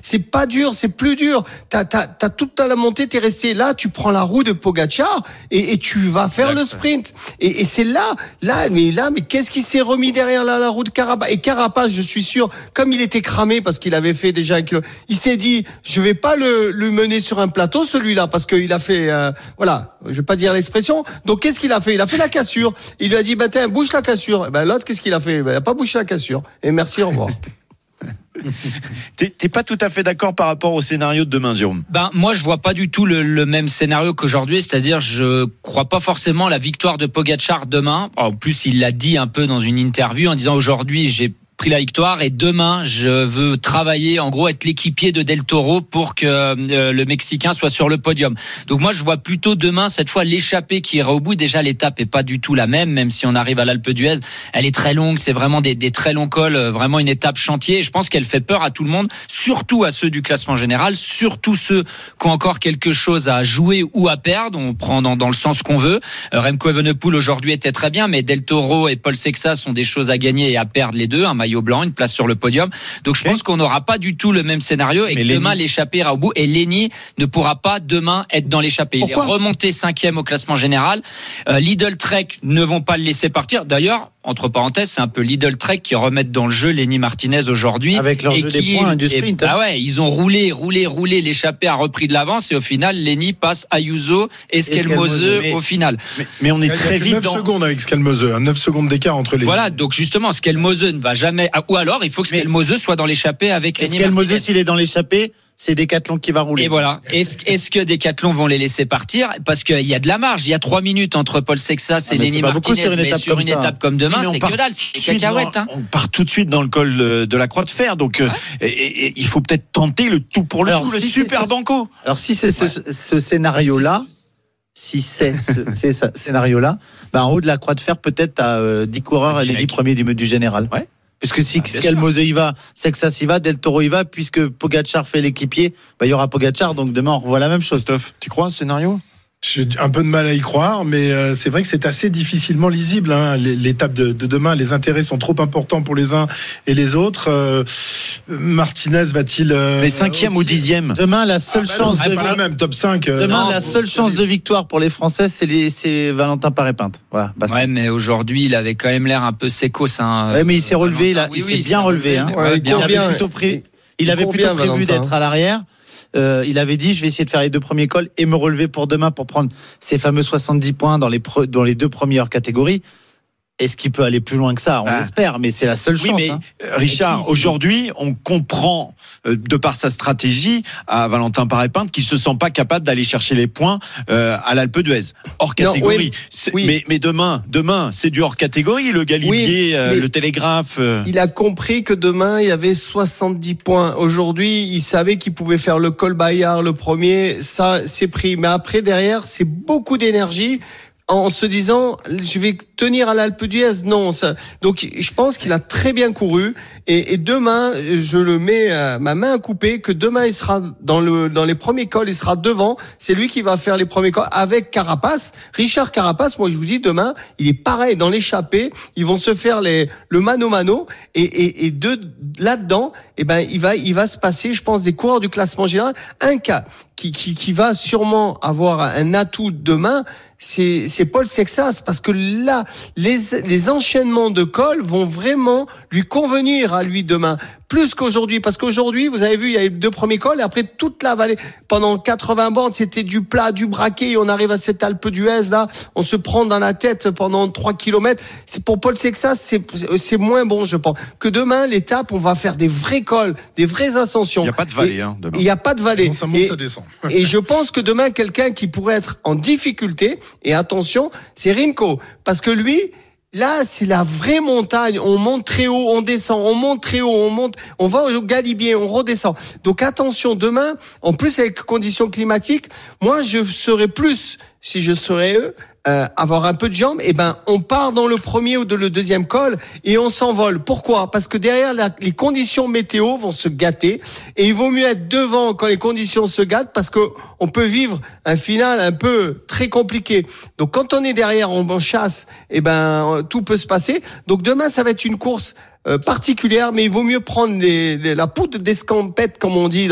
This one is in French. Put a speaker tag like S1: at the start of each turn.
S1: c'est pas dur, c'est plus dur. T'as toute la montée, t'es resté là, tu prends la roue de Pogačar et tu vas faire le sprint. Et c'est là, mais qu'est-ce qui s'est remis derrière la roue de Carapaz? Et Carapaz, je suis sûr, comme il était cramé parce qu'il avait fait déjà il s'est dit, je vais pas le mener sur un plateau, celui-là, parce qu'il a fait, je vais pas dire l'expression. Donc, qu'est-ce qu'il a fait? Il a fait la cassure. Il lui a dit, tiens, bouge la cassure. L'autre, qu'est-ce qu'il a fait? Il a pas bougé la cassure. Et merci, au revoir.
S2: T'es pas tout à fait d'accord par rapport au scénario de demain, Jérôme?
S3: Moi, je vois pas du tout le même scénario qu'aujourd'hui. C'est-à-dire, je crois pas forcément à la victoire de Pogačar demain. En plus, il l'a dit un peu dans une interview en disant, aujourd'hui, j'ai pris la victoire et demain je veux travailler, en gros être l'équipier de Del Toro pour que le Mexicain soit sur le podium. Donc moi je vois plutôt demain cette fois l'échappée qui ira au bout. Déjà l'étape est pas du tout la même si on arrive à l'Alpe d'Huez, elle est très longue, c'est vraiment des très longs cols, vraiment une étape chantier, et je pense qu'elle fait peur à tout le monde, surtout à ceux du classement général, surtout ceux qui ont encore quelque chose à jouer ou à perdre, on prend dans le sens qu'on veut. Remco Evenepoel aujourd'hui était très bien, mais Del Toro et Paul Sexas ont des choses à gagner et à perdre les deux, maillot blanc, une place sur le podium. Donc je pense qu'on n'aura pas du tout le même scénario et que demain l'échappée ira au bout et Lenny ne pourra pas demain être dans l'échappée. Il est remonté 5e au classement général. Lidl Trek ne vont pas le laisser partir. D'ailleurs, entre parenthèses, c'est un peu Lidl Trek qui remettent dans le jeu Lenny Martinez aujourd'hui.
S4: Avec leur jeu des points du sprint.
S3: Ils ont roulé. L'échappée a repris de l'avance et au final, Lenny passe Ayuso et Skelmose au final.
S2: Mais on est très vite
S5: 9 secondes avec Skelmose, 9 secondes d'écart entre les.
S3: Voilà, donc justement, Skelmose ne va jamais. Ou alors, il faut que Skelmose soit dans l'échappée avec Lenny Martinez.
S4: Skelmose, s'il est dans l'échappée, c'est Decathlon qui va rouler.
S3: Et voilà. Est-ce que Decathlon vont les laisser partir? Parce qu'il y a de la marge. Il y a 3 minutes entre Paul Sexas et Lenny Martinez.
S4: Sur une
S3: étape comme demain, c'est que dalle. C'est cacahuète.
S2: On part tout de suite dans le col de la Croix de Fer. Donc, il faut peut-être tenter le tout pour le tout, le super banco.
S4: Alors, si c'est ce scénario-là, ce scénario-là, en haut de la Croix de Fer, peut-être à 10 coureurs et les 10 premiers du général. Ouais. Puisque si Skelmose y va, Sexas y va, Del Toro y va, puisque Pogačar fait l'équipier, il y aura Pogačar, donc demain on revoit la même chose.
S2: Christophe, tu crois à ce scénario?
S5: J'ai un peu de mal à y croire, mais c'est vrai que c'est assez difficilement lisible. L'étape de demain, les intérêts sont trop importants pour les uns et les autres. Martinez va-t-il
S2: les 5e ou 10e?
S4: Demain, la seule chance
S5: de pas la même top 5.
S4: Demain, la seule chance de victoire pour les Français, c'est Valentin Paré-Pinte. Voilà, basta.
S3: Ouais, mais aujourd'hui, il avait quand même l'air un peu sécos.
S4: Ouais, mais il s'est relevé, il s'est bien relevé. Il avait plutôt prévu d'être à l'arrière. Il avait dit, je vais essayer de faire les 2 premiers cols et me relever pour demain pour prendre ces fameux 70 points dans les 2 premières catégories. Est-ce qu'il peut aller plus loin que ça? On l'espère, mais c'est la seule chance.
S2: Mais Richard, aujourd'hui, on comprend, de par sa stratégie, à Valentin Paré-Pinte, qu'il se sent pas capable d'aller chercher les points à l'Alpe d'Huez. Hors catégorie. Mais demain, c'est du hors catégorie, le Galibier, le Télégraphe.
S1: Il a compris que demain, il y avait 70 points. Aujourd'hui, il savait qu'il pouvait faire le col Bayard, le premier. Ça, c'est pris. Mais après, derrière, c'est beaucoup d'énergie. En se disant, je vais tenir à l'Alpe d'Huez, non. Donc, je pense qu'il a très bien couru. Et demain, je le mets ma main à couper, que demain, il sera dans les premiers cols, il sera devant. C'est lui qui va faire les premiers cols avec Carapaz. Richard Carapaz, moi, je vous dis, demain, il est pareil dans l'échappée. Ils vont se faire le mano-mano. Et là-dedans, il va se passer, je pense, des coureurs du classement général. Un cas qui va sûrement avoir un atout demain, c'est Paul Sexas, parce que là, les enchaînements de cols vont vraiment lui convenir à lui demain. Plus qu'aujourd'hui, parce qu'aujourd'hui, vous avez vu, il y a eu 2 premiers cols, et après toute la vallée, pendant 80 bornes, c'était du plat, du braquet, et on arrive à cette Alpe d'Huez, là, on se prend dans la tête pendant 3 kilomètres. C'est pour Paul Sexas, c'est moins bon, je pense. Que demain, l'étape, on va faire des vrais cols, des vraies ascensions. Il
S2: n'y a pas de vallée, demain.
S1: Il n'y a pas de vallée.
S5: Ça monte, ça descend.
S1: Et je pense que demain, quelqu'un qui pourrait être en difficulté, et attention, c'est Remco. Parce que lui, là, c'est la vraie montagne. On monte très haut, on descend, on monte très haut, on va au Galibier, on redescend. Donc attention, demain, en plus avec conditions climatiques, moi, je serais plus, si je serais eux, avoir un peu de jambes, on part dans le premier ou le deuxième col et on s'envole. Pourquoi? Parce que derrière, les conditions météo vont se gâter et il vaut mieux être devant quand les conditions se gâtent parce que on peut vivre un final un peu très compliqué. Donc quand on est derrière, on chasse, tout peut se passer. Donc demain, ça va être une course particulière, mais il vaut mieux prendre la poudre d'escampette, comme on dit